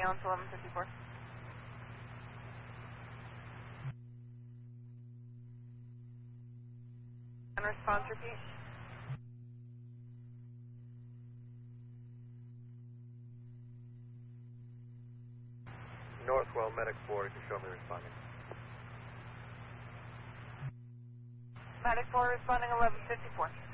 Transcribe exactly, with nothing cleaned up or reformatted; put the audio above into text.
ambulance eleven fifty-four. And response repeat. Northwell Medic four, you can show me responding. Medic four responding eleven fifty-four.